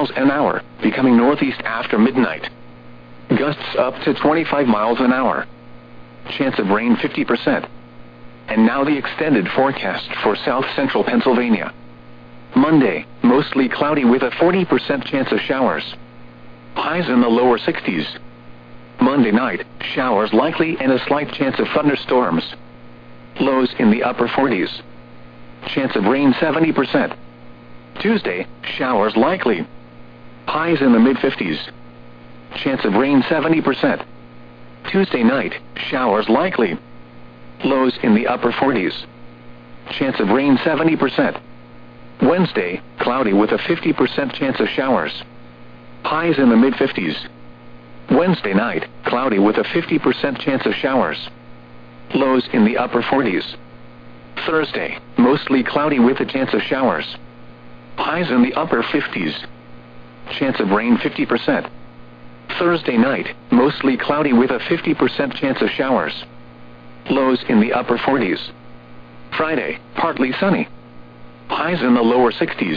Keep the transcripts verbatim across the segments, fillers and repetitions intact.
miles an hour, becoming northeast after midnight. Gusts up to twenty-five miles an hour. Chance of rain fifty percent. And now the extended forecast for south central Pennsylvania. Monday, mostly cloudy with a forty percent chance of showers. Highs in the lower sixties. Monday night, showers likely and a slight chance of thunderstorms. Lows in the upper forties. Chance of rain seventy percent. Tuesday, showers likely. Highs in the mid-fifties. Chance of rain seventy percent. Tuesday night, showers likely. Lows in the upper forties. Chance of rain seventy percent. Wednesday, cloudy with a fifty percent chance of showers. Highs in the mid-fifties. Wednesday night, cloudy with a fifty percent chance of showers. Lows in the upper forties. Thursday, mostly cloudy with a chance of showers. Highs in the upper fifties. Chance of rain fifty percent. Thursday night, mostly cloudy with a fifty percent chance of showers. Lows in the upper forties. Friday, partly sunny. Highs in the lower sixties.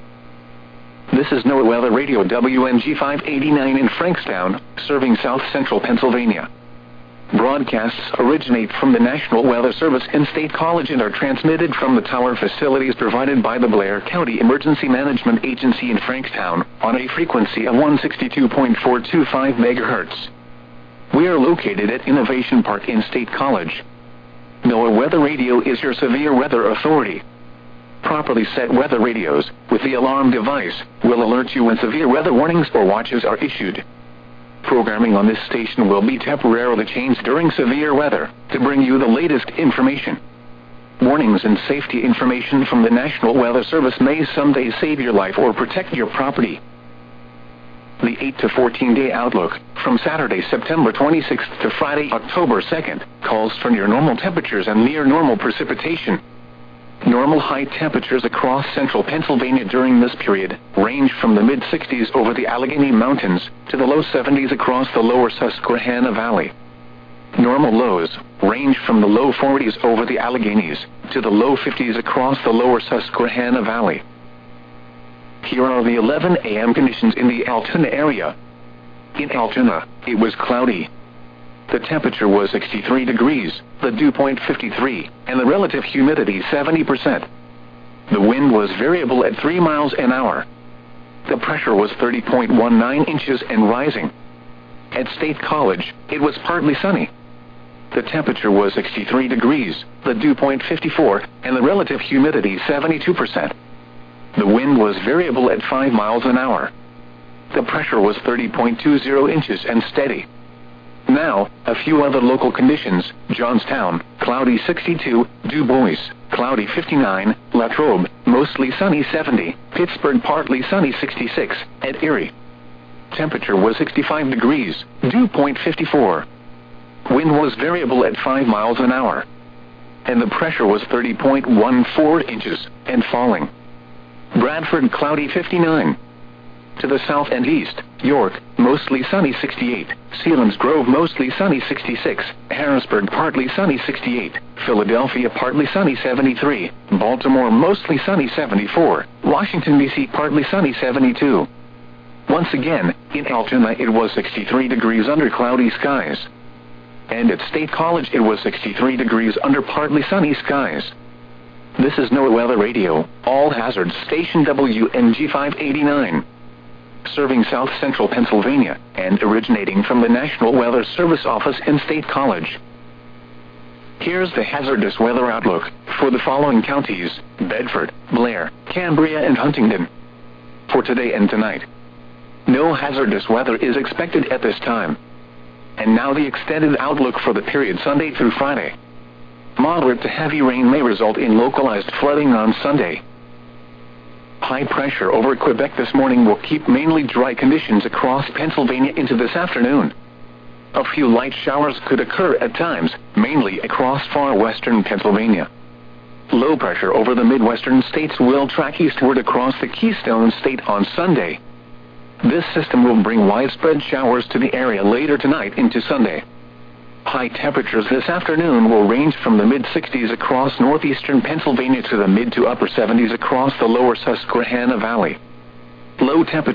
This is NOAA Weather Radio W N G five eighty-nine in Frankstown, serving south central Pennsylvania. Broadcasts originate from the National Weather Service in State College and are transmitted from the tower facilities provided by the Blair County Emergency Management Agency in Frankstown on a frequency of one sixty-two point four two five megahertz. We are located at Innovation Park in State College. NOAA Weather Radio is your severe weather authority. Properly set weather radios, with the alarm device, will alert you when severe weather warnings or watches are issued. Programming on this station will be temporarily changed during severe weather, to bring you the latest information. Warnings and safety information from the National Weather Service may someday save your life or protect your property. The eight to fourteen day outlook, from Saturday, September twenty-sixth to Friday, October second, calls for near normal temperatures and near normal precipitation. Normal high temperatures across central Pennsylvania during this period range from the mid-sixties over the Allegheny Mountains to the low seventies across the lower Susquehanna Valley. Normal lows range from the low forties over the Alleghenies to the low fifties across the lower Susquehanna Valley. Here are the eleven a m conditions in the Altoona area. In Altoona, it was cloudy. The temperature was sixty-three degrees, the dew point fifty-three, and the relative humidity seventy percent. The wind was variable at three miles an hour. The pressure was thirty point one nine inches and rising. At State College, it was partly sunny. The temperature was sixty-three degrees, the dew point fifty-four, and the relative humidity seventy-two percent. The wind was variable at five miles an hour. The pressure was thirty point two zero inches and steady. Now, a few other local conditions: Johnstown, cloudy sixty-two, Du Bois, cloudy fifty-nine, Latrobe, mostly sunny seventy, Pittsburgh partly sunny sixty-six, and Erie. Temperature was sixty-five degrees, dew point fifty-four. Wind was variable at five miles an hour. And the pressure was thirty point one four inches, and falling. Bradford cloudy fifty-nine. To the south and east, York, mostly sunny sixty-eight, Selinsgrove mostly sunny sixty-six, Harrisburg partly sunny sixty-eight, Philadelphia partly sunny seventy-three, Baltimore mostly sunny seventy-four, Washington D C partly sunny seventy-two. Once again, in Altoona it was sixty-three degrees under cloudy skies. And at State College it was sixty-three degrees under partly sunny skies. This is NOAA Weather Radio, all hazards station W N G five eighty-nine. Serving south central Pennsylvania, and originating from the National Weather Service office in State College. Here's the hazardous weather outlook for the following counties: Bedford, Blair, Cambria, and Huntingdon. For today and tonight, no hazardous weather is expected at this time. And now the extended outlook for the period Sunday through Friday. Moderate to heavy rain may result in localized flooding on Sunday. High pressure over Quebec this morning will keep mainly dry conditions across Pennsylvania into this afternoon. A few light showers could occur at times, mainly across far western Pennsylvania. Low pressure over the midwestern states will track eastward across the Keystone State on Sunday. This system will bring widespread showers to the area later tonight into Sunday. High temperatures this afternoon will range from the mid-sixties across northeastern Pennsylvania to the mid to upper seventies across the lower Susquehanna Valley. Low temperatures